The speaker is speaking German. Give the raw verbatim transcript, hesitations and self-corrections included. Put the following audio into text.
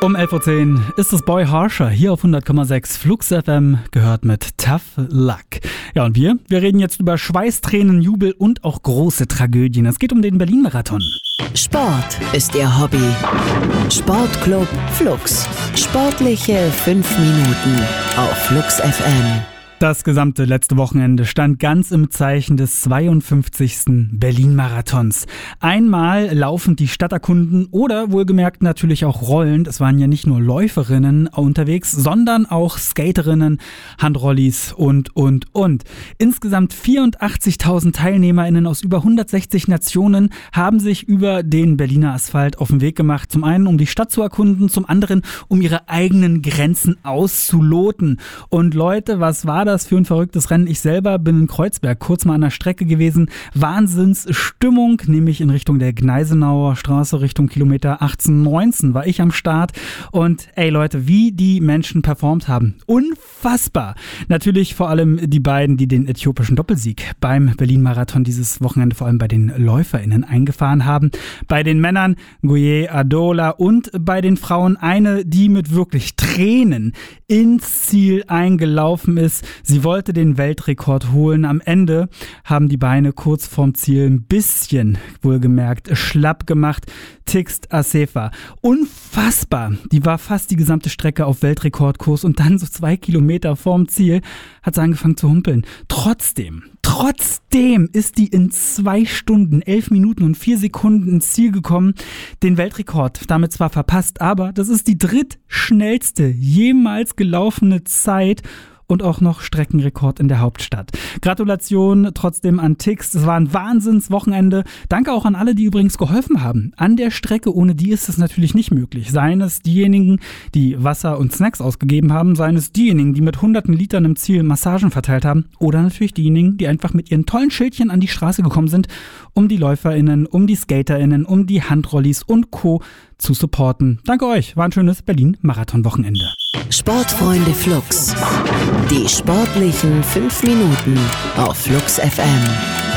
Um elf Uhr zehn ist es Boy Harsher hier auf hundert Komma sechs Flux F M, gehört mit Tough Luck. Ja, und wir, wir reden jetzt über Schweiß, Tränen, Jubel und auch große Tragödien. Es geht um den Berlin-Marathon. Sport ist Ihr Hobby. Sportclub Flux. Sportliche fünf Minuten auf Flux F M. Das gesamte letzte Wochenende stand ganz im Zeichen des zweiundfünfzigsten Berlin-Marathons. Einmal laufend die Stadt erkunden oder wohlgemerkt natürlich auch rollend. Es waren ja nicht nur Läuferinnen unterwegs, sondern auch Skaterinnen, Handrollis und, und, und. Insgesamt vierundachtzigtausend TeilnehmerInnen aus über hundertsechzig Nationen haben sich über den Berliner Asphalt auf den Weg gemacht. Zum einen, um die Stadt zu erkunden, zum anderen, um ihre eigenen Grenzen auszuloten. Und Leute, was war das für ein verrücktes Rennen? Ich selber bin in Kreuzberg kurz mal an der Strecke gewesen. Wahnsinnsstimmung, nämlich in Richtung der Gneisenauer Straße, Richtung Kilometer achtzehn, neunzehn war ich am Start. Und ey Leute, wie die Menschen performt haben. Unfassbar. Natürlich vor allem die beiden, die den äthiopischen Doppelsieg beim Berlin-Marathon dieses Wochenende vor allem bei den LäuferInnen eingefahren haben. Bei den Männern Guye Adola und bei den Frauen eine, die mit wirklich Tränen ins Ziel eingelaufen ist. Sie wollte den Weltrekord holen. Am Ende haben die Beine kurz vorm Ziel ein bisschen, wohlgemerkt, schlapp gemacht. Tigst Assefa. Unfassbar. Die war fast die gesamte Strecke auf Weltrekordkurs und dann so zwei Kilometer vorm Ziel hat sie angefangen zu humpeln. Trotzdem, trotzdem ist die in zwei Stunden, elf Minuten und vier Sekunden ins Ziel gekommen. Den Weltrekord damit zwar verpasst, aber das ist die drittschnellste jemals gelaufene Zeit. Und auch noch Streckenrekord in der Hauptstadt. Gratulation trotzdem an Tigst. Es war ein Wahnsinnswochenende. Danke auch an alle, die übrigens geholfen haben. An der Strecke, ohne die ist es natürlich nicht möglich. Seien es diejenigen, die Wasser und Snacks ausgegeben haben, seien es diejenigen, die mit hunderten Litern im Ziel Massagen verteilt haben oder natürlich diejenigen, die einfach mit ihren tollen Schildchen an die Straße gekommen sind, um die LäuferInnen, um die SkaterInnen, um die Handrollis und Co. zu supporten. Danke euch. War ein schönes Berlin-Marathon-Wochenende. Sportfreunde Flux. Die sportlichen fünf Minuten auf Flux F M.